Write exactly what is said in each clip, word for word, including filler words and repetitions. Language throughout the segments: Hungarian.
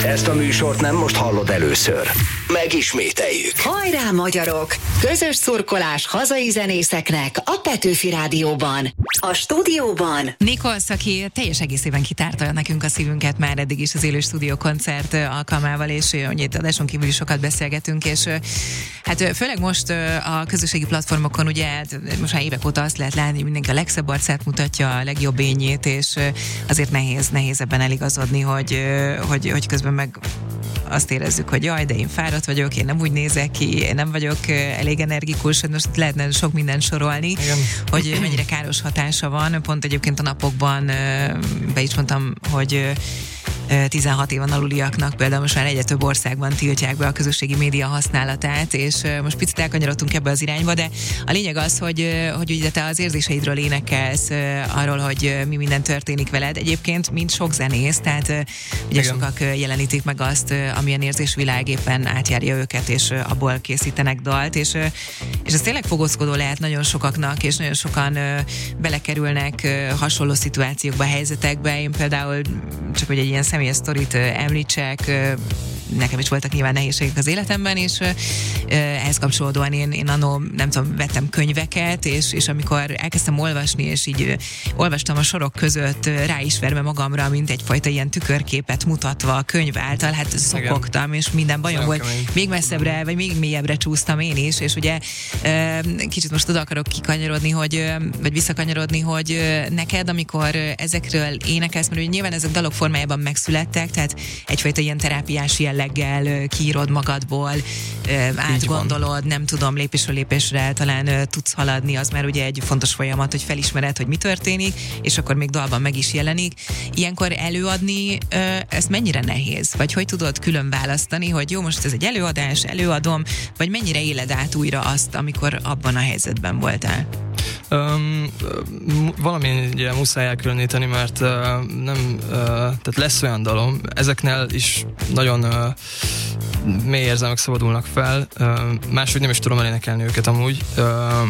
Ezt a műsort nem most hallod először. Megismételjük. Hajrá, magyarok! Közös szurkolás hazai zenészeknek a Petőfi Rádióban. A stúdióban Nikolsz, aki teljes egészében kitárta nekünk a szívünket már eddig is az élő stúdió koncert alkalmával, és annyit adáson kívül is sokat beszélgetünk, és hát főleg most a közösségi platformokon ugye most már évek óta azt lehet látni, mindenki a legszebb arcát mutatja, a legjobb ényét, és azért nehéz, nehéz ebben eligazodni, hogy, hogy, hogy közben meg azt érezzük, hogy jaj, de én fáradt vagyok, én nem úgy nézek ki, én nem vagyok elég energikus, most lehetne sok mindent sorolni, igen, hogy mennyire káros hatása van. Pont egyébként a napokban be is mondtam, hogy tizenhat éven aluliaknak például most már egyre több országban tiltják be a közösségi média használatát, és most picit elkanyarodtunk ebbe az irányba, de a lényeg az, hogy, hogy ugye te az érzéseidről énekelsz, arról, hogy mi minden történik veled. Egyébként, mint sok zenész, tehát ugye igen, sokak jelenítik meg azt, amilyen érzésvilág éppen átjárja őket, és abból készítenek dalt, és, és ez tényleg fogózkodó lehet nagyon sokaknak, és nagyon sokan belekerülnek hasonló szituációkba, helyzetekbe. Én például csak hogy egy ilyen személyes sztorit említsek, nekem is voltak nyilván nehézségek az életemben, és ehhez kapcsolódóan én, én annó, nem tudom, vettem könyveket, és, és amikor elkezdtem olvasni, és így olvastam a sorok között ráismerve magamra, mint egyfajta ilyen tükörképet mutatva a könyv által, hát szokogtam, és minden bajom volt. Kemény. Még messzebbre, vagy még mélyebbre csúsztam én is, és ugye kicsit most oda akarok kikanyarodni, hogy, vagy visszakanyarodni, hogy neked, amikor ezekről énekelsz, mert ugye nyilván ezek dalok formájában megszülettek, tehát egyfajta ilyen terápiás jelleggel kiírod magadból, átgondolod, nem tudom, lépésről lépésre talán tudsz haladni, az már ugye egy fontos folyamat, hogy felismered, hogy mi történik, és akkor még dalban meg is jelenik. Ilyenkor előadni, ez mennyire nehéz? Vagy hogy tudod külön választani, hogy jó, most ez egy előadás, előadom, vagy mennyire éled át újra azt, amikor abban a helyzetben voltál? Um, valami ugye muszáj elkülöníteni, mert uh, nem, uh, tehát lesz olyan dalom, ezeknél is nagyon uh, mély érzelmek szabadulnak fel, uh, máshogy nem is tudom elénekelni őket amúgy, uh,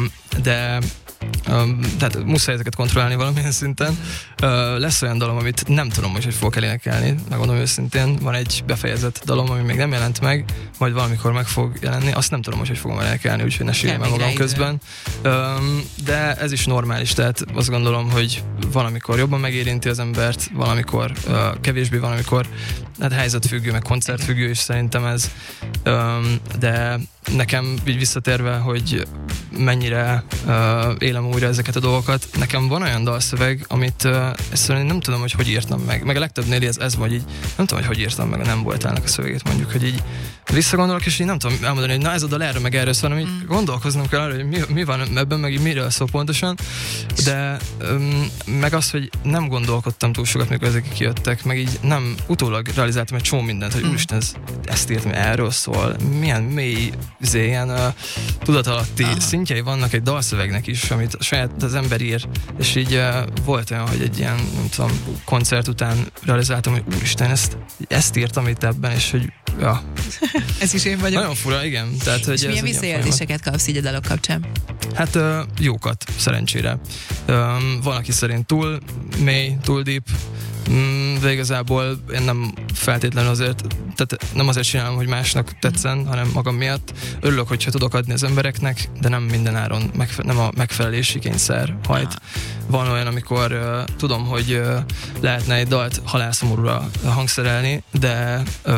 de Um, tehát muszáj ezeket kontrollálni valamilyen szinten. Uh, lesz olyan dalom, amit nem tudom, hogy hogy fogok elénekelni, megmondom őszintén. Van egy befejezett dalom, ami még nem jelent meg, majd valamikor meg fog jelenni. Azt nem tudom, hogy hogy fogom elénekelni, úgyhogy ne sírjam el magam közben. Um, de ez is normális, tehát azt gondolom, hogy valamikor jobban megérinti az embert, valamikor uh, kevésbé, valamikor hát helyzetfüggő, meg koncertfüggő is szerintem ez. Um, de nekem így visszatérve, hogy mennyire uh, élem újra ezeket a dolgokat, nekem van olyan dalszöveg, amit uh, egyszerűen nem tudom, hogy hogy írtam meg. Meg a legtöbbnél ez, ez vagy így, nem tudom, hogy hogy írtam meg a Nem voltálnak a szövegét, mondjuk, hogy így visszagondolok, és így nem tudom elmondani, hogy na ez a dal erről meg erről szól, hanem így mm. gondolkoznom kell arra, hogy mi, mi van ebben, meg így miről szól pontosan, de um, meg az, hogy nem gondolkodtam túl sokat, mikor ezek kijöttek, meg így nem utólag realizáltam egy csomó mindent, hogy mm. úristen, ez, ezt írtam, erről szól, milyen mély izé, ilyen uh, tudatalatti Aha. szintjei vannak egy dalszövegnek is, amit saját az ember ír, és így uh, volt olyan, hogy egy ilyen, nem tudom, koncert után realizáltam, hogy úristen, ezt, ezt írtam itt ebben, és hogy ja. Ez is én vagyok. Nagyon fura, igen. Tehát, hogy és milyen visszajelzéseket kapsz így a dalok kapcsán? Hát uh, jókat, szerencsére. Um, van, aki szerint túl mély, túl deep, mm, de igazából én nem feltétlenül azért, tehát nem azért csinálom, hogy másnak tetszen, hanem magam miatt. Örülök, hogyha tudok adni az embereknek, de nem minden áron, megfe- nem a megfelelési kényszer hajt. Ah. Van olyan, amikor uh, tudom, hogy uh, lehetne egy dalt halálszomorúra hangszerelni, de uh,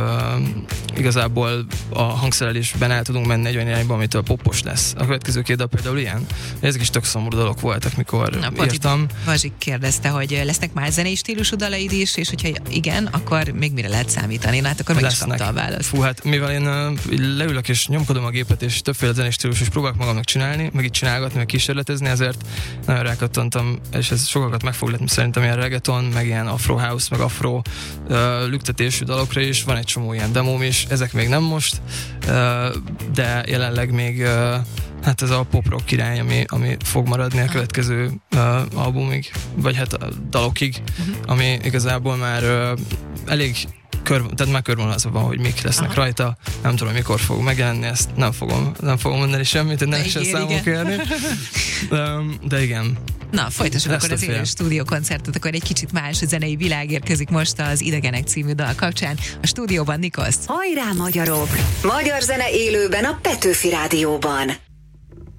igazából a hangszerelésben el tudunk menni egy olyan irányba, amitől popos lesz. A következő két dal például ilyen. Ezek is tök szomorú dalok voltak, mikor Na, írtam. Vazsik kérdezte, hogy lesznek más zenei stílusú dalaid is, és hogyha igen, akkor még mire lehet számítani? Na hát akkor meg lesznek. Is kapta a választ. Fú, hát mivel én uh, leülök és nyomkodom a gépet, és többféle zenei stílus is próbálok magamnak csinálni, meg itt csinálgatni, meg kísérletezni, ezért nagyon rákattantam, és ez sokakat meg fog letni szerintem ilyen reggaeton, meg ilyen afro house, meg afro uh, lüktetésű dalokra is, van egy csomó ilyen demóm is, ezek még nem most, uh, de jelenleg még uh, hát ez a pop-rock irány, ami, ami fog maradni a következő uh, albumig, vagy hát a dalokig, uh-huh. ami igazából már uh, elég kör, tehát már körvonalazva van, hogy mik lesznek Aha. rajta, nem tudom, mikor fog megjelenni, ezt nem fogom, nem fogom mondani semmit, hogy ne lehessen számon kérni. De, de igen. Na, folytassuk akkor az élő stúdiókoncertet, akkor egy kicsit más zenei világ érkezik most az Idegenek című dal kapcsán. A stúdióban Nikosz. Hajrá magyarok! Magyar zene élőben a Petőfi Rádióban.